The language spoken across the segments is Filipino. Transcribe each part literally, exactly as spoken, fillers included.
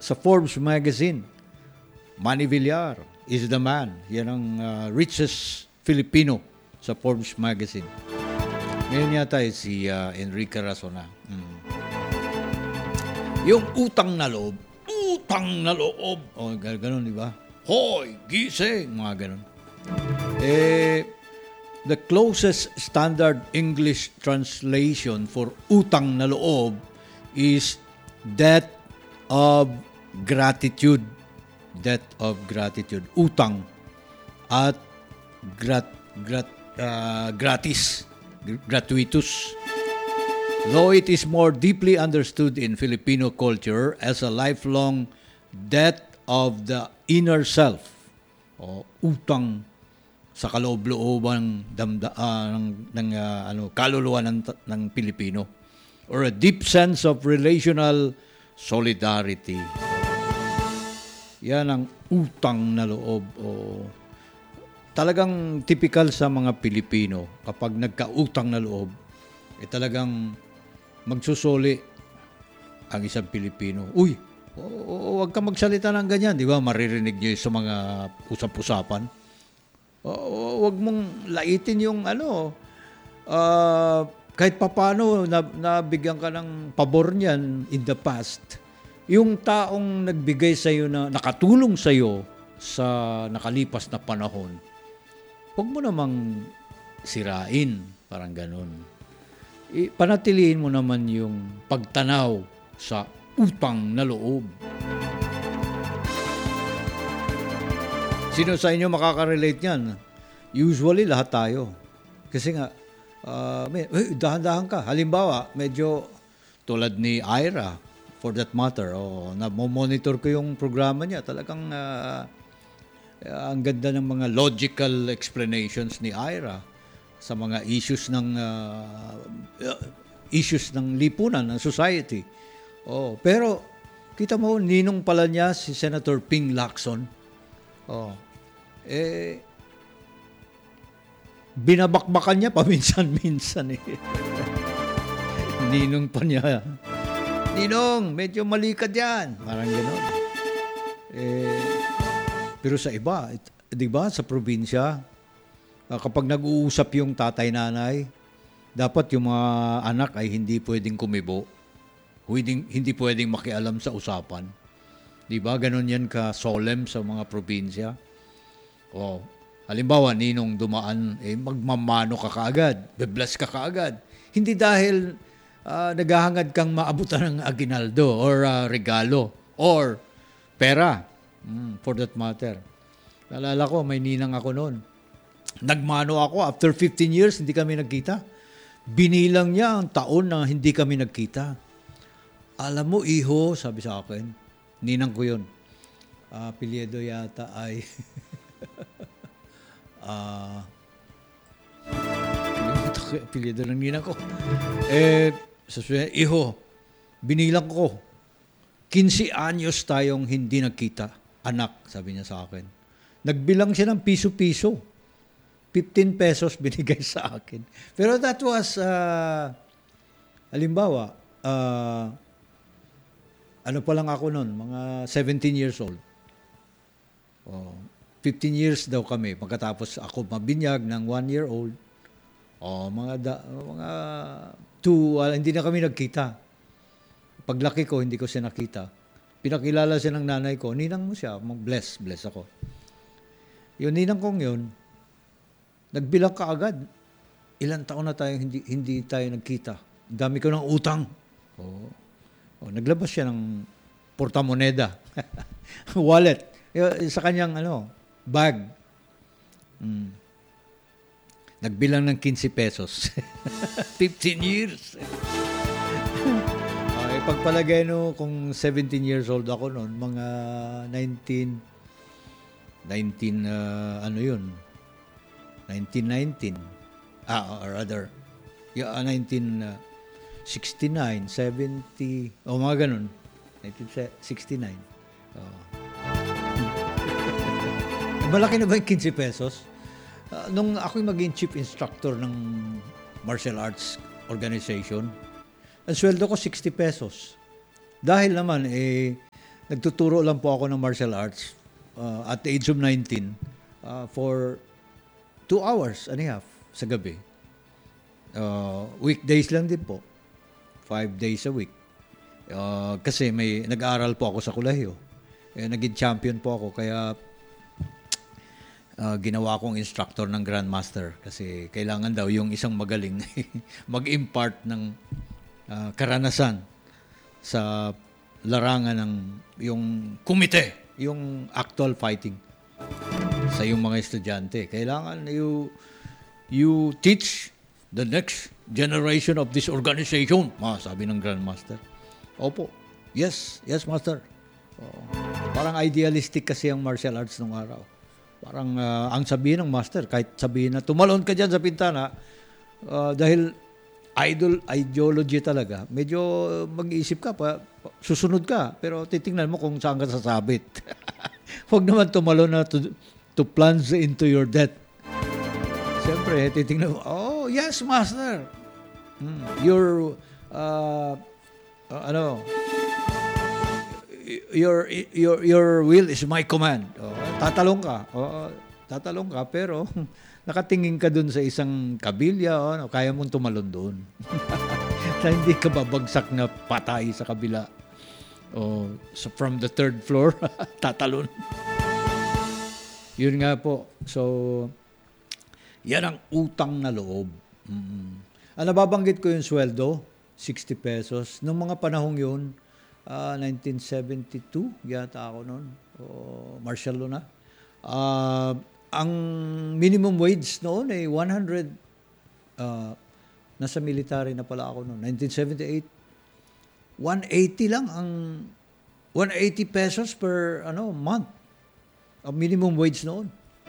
sa Forbes magazine, Manny Villar is the man. Yan ang uh, richest Filipino sa Forbes magazine. Ngayon yata eh, si uh, Enrique Razona. Mm. Yung utang na loob, utang na loob. O, oh, gano'n, di ba? Hoy, gising! Mga gano'n. Eh, the closest standard English translation for utang na loob is debt of gratitude. Debt of gratitude. Utang at grat, grat, uh, gratis. Gratuitous. Though it is more deeply understood in Filipino culture as a lifelong debt of the inner self. O utang sa kaloob-loobang damda uh, ng, ng uh, ano kaluluwa ng, ng Pilipino, or a deep sense of relational solidarity. Yan ang utang na loob. O talagang typical sa mga Pilipino kapag nagkautang na loob, eh talagang magsusuli ang isang Pilipino. Uy, huwag ka magsalita ng ganyan, di ba? Maririnig niyo sa mga usap-usapan. Huwag mong laitin yung ano, uh, kahit papano na, nabigyan ka ng pabor niyan in the past. Yung taong nagbigay sa iyo na nakatulong sa iyo sa nakalipas na panahon, huwag mo namang sirain, parang ganun. I, panatiliin mo naman yung pagtanaw sa utang na loob. Sino sa inyo makaka-relate niyan? Usually, lahat tayo. Kasi nga, uh, may, eh, dahan-dahan ka. Halimbawa, medyo tulad ni Ira, for that matter, oh, na-monitor ko yung programa niya. Talagang uh, ang ganda ng mga logical explanations ni Ira sa mga issues ng uh, issues ng lipunan, ng society. Oh, pero kita mo, ninong pala niya si Senator Ping Lacson. Oh. Eh binabakbakan niya paminsan-minsan eh. Ninong pa niya. Ninong, medyo mali ka diyan. Parang gano'n. Eh pero sa iba, di ba, sa probinsya, uh, kapag nag-uusap yung tatay-nanay, dapat yung mga anak ay hindi pwedeng kumibo. Hindi, hindi pwedeng makialam sa usapan. Di ba? Ganon yan ka-solemn sa mga probinsya. O, halimbawa, ninong dumaan, eh, magmamano ka kaagad, bebless ka kaagad. Hindi dahil uh, naghahangad kang maabutan ng aginaldo or uh, regalo or pera, mm, for that matter. Naalala ko, may ninang ako noon. Nagmano ako, after fifteen years, hindi kami nagkita. Binilang niya ang taon na hindi kami nagkita. Alam mo, iho, sabi sa akin, ninang ko yun. Uh, apelyido yata ay uh, apelyido ng ninang ko. Eh, sasabihin, iho, binilang ko. quince anyos tayong hindi nagkita. Anak, sabi niya sa akin. Nagbilang siya ng piso-piso. fifteen pesos binigay sa akin. Pero that was, uh, halimbawa, uh, ano pa lang ako noon, mga seventeen years old. Oh, fifteen years daw kami. Pagkatapos ako mabinyag ng one year old. Oh, mga da, mga two, uh, hindi na kami nagkita. Paglaki ko, hindi ko siya nakita. Pinakilala siya ng nanay ko. Ninang mo siya, mag-bless, bless ako. Yung ninang kong yun, nagbilang ka agad. Ilang taon na tayo hindi hindi tayo nagkita. Dami ko ng utang. Oh. Oh, naglabas siya ng portamoneda. Wallet. Sa kanyang ano, bag. Mm. Nagbilang ng quince pesos. fifteen years. Okay, pagpalagay no, kung seventeen years old ako noon, mga nineteen, nineteen, uh, ano yun, nineteen nineteen, ah, or rather, yeah, nineteen sixty-nine, seventy, o oh, mga ganun, nineteen sixty-nine. Oh. Malaki na ba yung quince pesos? Uh, nung ako'y maging chief instructor ng martial arts organization, ang sweldo ko sixty pesos. Dahil naman, eh, nagtuturo lang po ako ng martial arts uh, at the age of nineteen uh, for two hours and a half sa gabi. Uh, weekdays lang din po. Five days a week. Uh, kasi may nag-aaral po ako sa kolehiyo. Eh, naging champion po ako kaya uh, ginawa akong instructor ng Grandmaster kasi kailangan daw yung isang magaling mag-impart ng uh, karanasan sa larangan ng yung kumite, yung actual fighting sa yung mga estudyante. Kailangan you you teach the next generation of this organization. Ah, sabi ng Grandmaster. Opo. Yes, yes, Master. Oo. Parang idealistic kasi ang martial arts nung araw. Parang uh, ang sabihin ng Master, kahit sabihin na tumalon ka dyan sa pintana, uh, dahil idol, ideology talaga, medyo mag-iisip ka pa, susunod ka, pero titingnan mo kung saan ka sasabit. Huwag naman tumalon na to, to plunge into your death. Siyempre, titingnan mo, oh, yes, Master. Hmm, your, uh, uh, ano, your your your will is my command. Oh, tatalong ka. Oh, tatalong ka pero nakatingin ka dun sa isang kabilya, oh, kaya mong tumalon doon. Na hindi ka babagsak na patay sa kabila. Oh, so from the third floor, tatalon. Yun nga po. So, yan ang utang na loob. Mm-hmm. Ang nababanggit ko yung sweldo, sixty pesos. Nung mga panahong yun, Uh, nineteen seventy-two yata ako noon. O martial law na. Uh, ang minimum wage noon ay one hundred. Uh, nasa military na pala ako noon. nineteen seventy-eight. one eighty lang ang one eighty pesos per ano month. Ang minimum wage noon.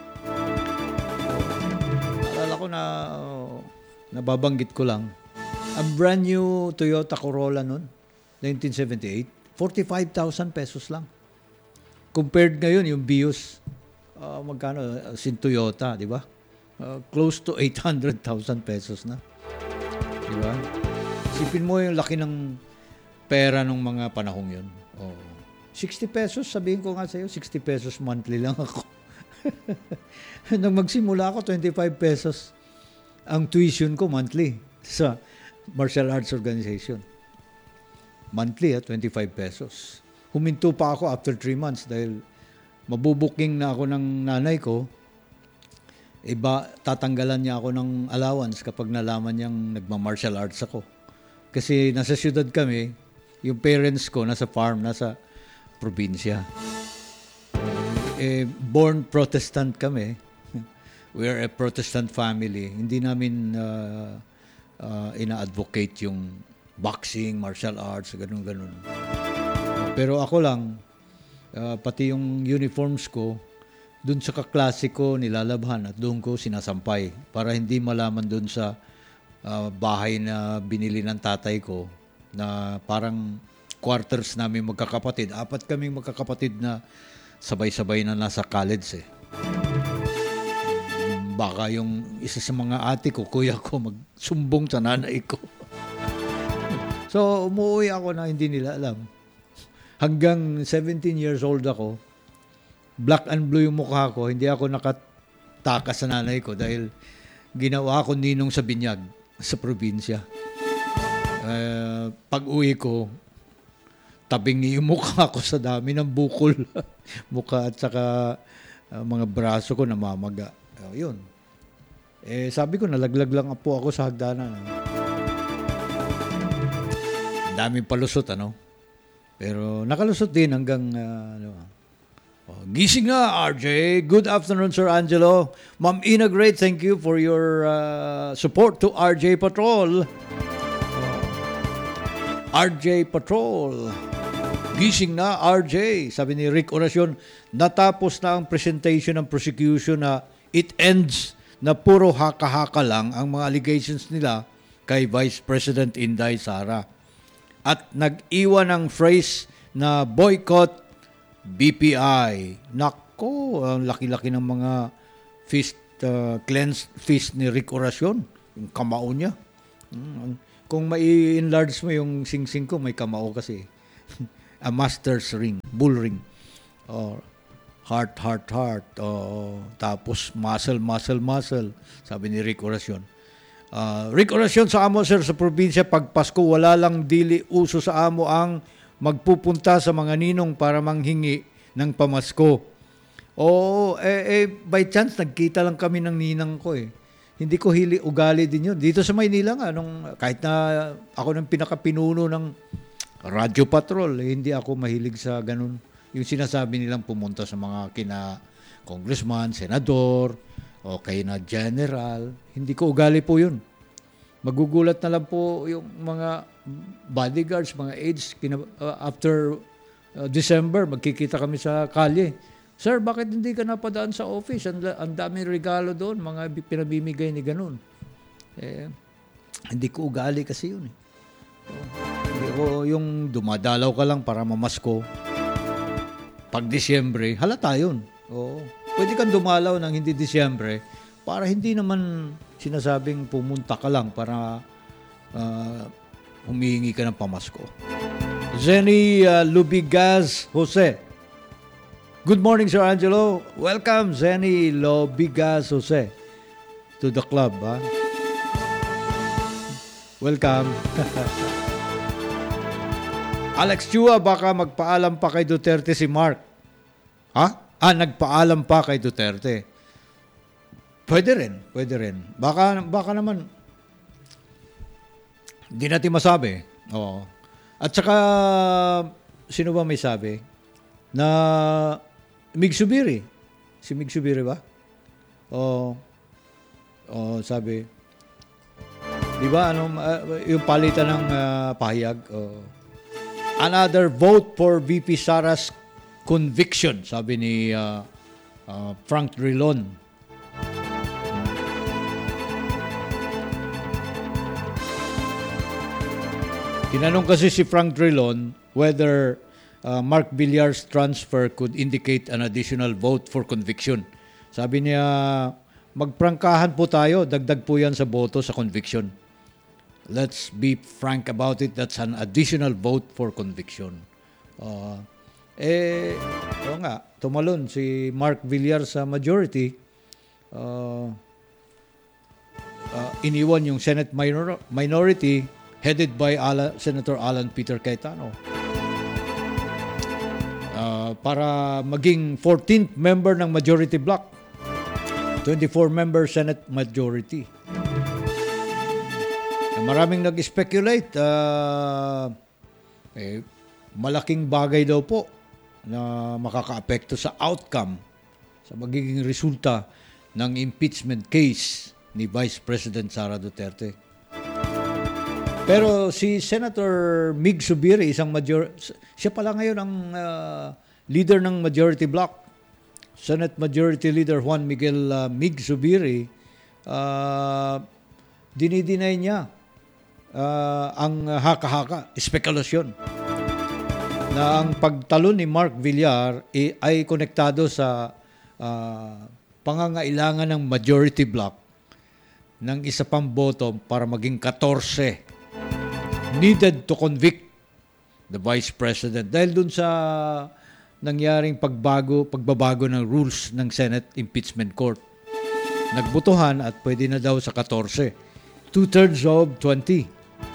Alala ko na oh, nababanggit ko lang. Ang brand new Toyota Corolla noon, nineteen seventy-eight, forty-five thousand pesos lang. Compared ngayon, yung Vios, uh, magkano, uh, sin Toyota, di ba? Uh, close to eight hundred thousand pesos na. Di ba? Isipin mo yung laki ng pera ng mga panahong yun. Oh. sixty pesos, sabihin ko nga sa'yo, sixty pesos monthly lang ako. Nang magsimula ako, twenty-five pesos ang tuition ko monthly sa martial arts organization. Monthly, ah, twenty-five pesos. Huminto pa ako after three months dahil mabubuking na ako ng nanay ko. Iba, tatanggalan niya ako ng allowance kapag nalaman niyang nagma-martial arts ako. Kasi nasa syudad kami, yung parents ko nasa farm, nasa probinsya. Eh, born Protestant kami. We are a Protestant family. Hindi namin uh, uh, ina-advocate yung boxing, martial arts, ganun-ganun. Pero ako lang, uh, pati yung uniforms ko, dun sa kaklase ko nilalabhan at doon ko sinasampay para hindi malaman dun sa uh, bahay na binili ng tatay ko na parang quarters namin magkakapatid. Apat kaming magkakapatid na sabay-sabay na nasa college eh. Baka yung isa sa mga ate ko, kuya ko, magsumbong sa nanay ko. So, umuwi ako na hindi nila alam. Hanggang seventeen years old ako, black and blue yung mukha ko, hindi ako nakatakas sa nanay ko dahil ginawa ko ninong sa binyag sa probinsya. Uh, pag-uwi ko, tabingi yung mukha ko sa dami ng bukol. Mukha at saka uh, mga braso ko namamaga. Uh, yun. Eh, sabi ko, nalaglag lang po ako sa hagdanan. Daming palusot, ano? Pero nakalusot din hanggang, uh, ano, oh, gising na, R J. Good afternoon, Sir Angelo. Ma'am Ina, great. Thank you for your uh, support to R J Patrol. Oh. R J Patrol. Gising na, R J. Sabi ni Rick Oracion, natapos na ang presentation ng prosecution na it ends na puro haka-haka lang ang mga allegations nila kay Vice President Inday Sara. At nag-iwan ng phrase na boycott B P I. Nako, ang laki-laki ng mga fist, uh, clenched fist ni Rick Oracion. Yung kamao niya. Hmm. Kung mai-enlarge mo yung sing-sing ko, may kamao kasi. a master's ring, bull ring. Oh, heart, heart, heart. Oh, tapos muscle, muscle, muscle. Sabi ni Rick Oracion. Uh, Rick Oracion sa amo, sir, sa probinsya, pag Pasko, wala lang dili uso sa amo ang magpupunta sa mga ninong para manghingi ng pamasko. Oo, eh, eh, by chance, nagkita lang kami ng ninang ko eh. Hindi ko hili ugali din yun. Dito sa Maynila nga, nung, kahit na ako ng pinakapinuno ng Radyo Patrol, eh, hindi ako mahilig sa ganun. Yung sinasabi nilang pumunta sa mga kina congressman, senador, o kay na general. Hindi ko ugali po yun. Magugulat na lang po yung mga bodyguards, mga aides, kina, uh, after uh, December, magkikita kami sa kalye. Sir, bakit hindi ka napadaan sa office? Ang, ang daming regalo doon, mga pinabimigay ni ganun. Eh, hindi ko ugali kasi yun. Eh. So, hindi ko yung dumadalaw ka lang para mamasko. Pag Disyembre, halata yun. Oo. Pwede kang dumalaw ng hindi Disyembre para hindi naman sinasabing pumunta ka lang para uh, humihingi ka ng pamasko. Zenny uh, Lubigas Jose. Good morning, Sir Angelo. Welcome, Zenny Lubigas Jose, to the club. Ha? Welcome. Alex Chua, baka magpaalam pa kay Duterte si Mark. Ha? Ah, nagpaalam pa kay Duterte. Pwede rin, pwede rin. Baka, baka naman, hindi natin masabi. Oo. At saka, sino ba may sabi? Na Mig Subiri. Si Mig Subiri ba? Oo. Oo, sabi. Di ba, ano, uh, yung palitan ng uh, pahayag. Oo. Another vote for V P Sara's conviction, sabi ni uh, uh, Frank Drilon. Tinanong kasi si Frank Drilon whether uh, Mark Villar's transfer could indicate an additional vote for conviction. Sabi niya, magprangkahan po tayo, dagdag po yan sa boto sa conviction. Let's be frank about it, that's an additional vote for conviction. Uh, Eh, o nga, tumalon si Mark Villar sa majority. Uh, uh, iniwan yung Senate minor- minority headed by Alan, Senator Alan Peter Cayetano. Uh, para maging fourteenth member ng majority block. twenty-four member Senate majority. Uh, maraming nag-speculate. Uh, eh, malaking bagay daw po na makakaapekto sa outcome, sa magiging resulta ng impeachment case ni Vice President Sara Duterte. Pero si Senator Mig Subiri, isang major, siya pala ngayon ang uh, leader ng majority block. Senate Majority Leader Juan Miguel uh, Mig Subiri, uh, dinidinay niya uh, ang haka-haka, spekulasyon, na ang pagtalon ni Mark Villar eh, ay konektado sa uh, pangangailangan ng majority block ng isa pang boto para maging fourteen needed to convict the Vice President. Dahil dun sa nangyaring pagbago, pagbabago ng rules ng Senate Impeachment Court. Nagbutuhan at pwede na daw sa fourteen. Two-thirds of twenty.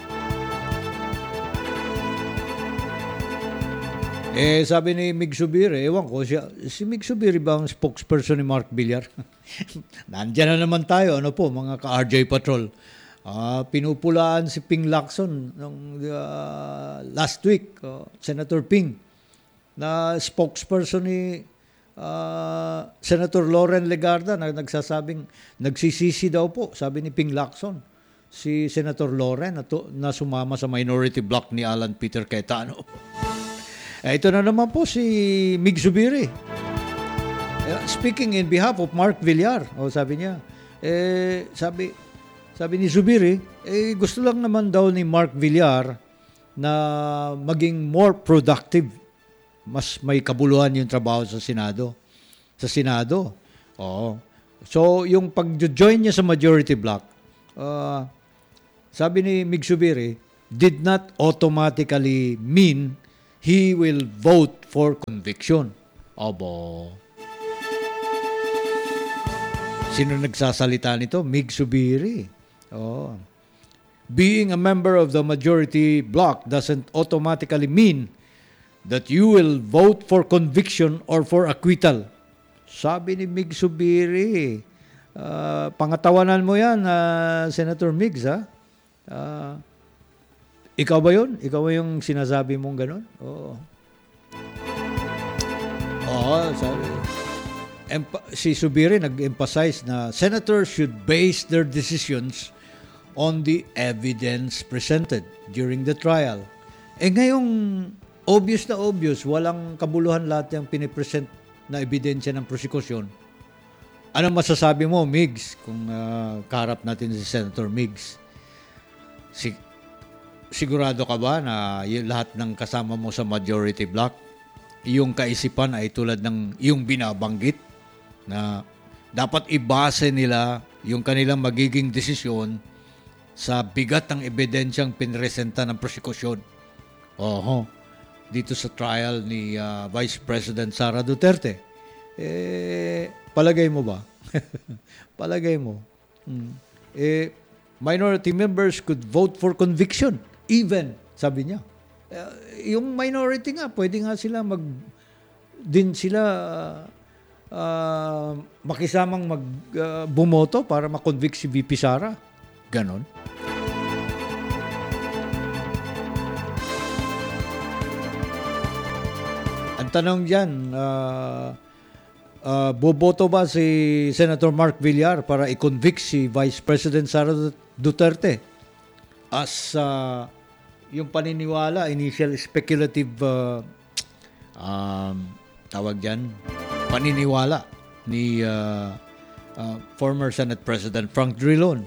Eh, sabi ni Mig Subiri, ewan ko, siya, si Mig Subiri ba ang spokesperson ni Mark Villar? Nandiyan na naman tayo, ano po, mga ka-R J Patrol. Uh, pinupulaan si Ping Lacson nung uh, last week, uh, Senator Ping, na spokesperson ni uh, Senator Loren Legarda na nagsasabing, nagsisisi daw po, sabi ni Ping Lacson, si Senator Loren na, to, na sumama sa minority block ni Alan Peter Cayetano. Eh, ito na naman po si Mig Subiri. Uh, speaking in behalf of Mark Villar, oh, sabi niya, eh, sabi, sabi ni Subiri, eh, gusto lang naman daw ni Mark Villar na maging more productive. Mas may kabuluhan yung trabaho sa Senado. Sa Senado. Oo. So, yung pag-join niya sa majority block, uh, sabi ni Mig Subiri, did not automatically mean he will vote for conviction. Abo. Sino nagsasalita nito? Mig Subiri. Oh. Being a member of the majority bloc doesn't automatically mean that you will vote for conviction or for acquittal. Sabi ni Mig Subiri. Uh, pangatawanan mo yan, uh, Senator Migs, ha? Uh, ikaw ba yun? Ikaw ba yung sinasabi mong gano'n? Oo. Oo, sabi. Empa- si Subiri nag-emphasize na senators should base their decisions on the evidence presented during the trial. Eh ngayong obvious na obvious, walang kabuluhan lahat yung pinipresent na ebidensya ng prosekusyon. Anong masasabi mo, Migs, kung uh, kaharap natin si Senator Migs? Si, sigurado ka ba na yung lahat ng kasama mo sa majority bloc, yung kaisipan ay tulad ng yung binabanggit na dapat ibase nila yung kanilang magiging desisyon sa bigat ng ebidensyang pinresenta ng prosekusyon? Oho, dito sa trial ni uh, Vice President Sara Duterte. Eh, palagay mo ba? Palagay mo. Hmm. Eh, minority members could vote for conviction. Even, sabi niya. Eh, yung minority nga, pwede nga sila mag, din sila uh, makisamang mag uh, bumoto para makonvict si V P Sara. Ganon. Ang tanong dyan, uh, Uh, boboto ba si Senator Mark Villar para i-convict si Vice President Sara Duterte as uh, yung paniniwala, initial speculative uh, um, tawag dyan, paniniwala ni uh, uh, former Senate President Frank Drilon?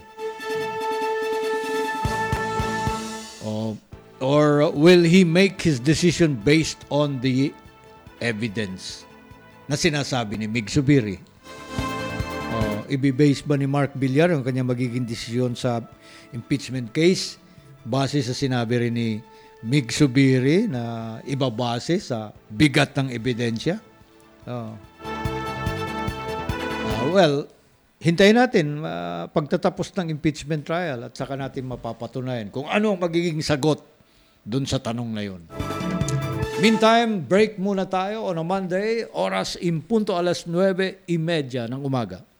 Uh, or will he make his decision based on the evidence na sinasabi ni Mig Subiri? Oh, ibibase ba ni Mark Villar yung kanyang magiging desisyon sa impeachment case base sa sinabi rin ni Mig Subiri na ibabase sa bigat ng ebidensya? Oh. Uh, well, hintayin natin uh, pagtatapos ng impeachment trial at saka natin mapapatunayan kung ano ang magiging sagot dun sa tanong na yun. Meantime, break muna tayo on a Monday, oras impunto alas nuwebe y media ng umaga.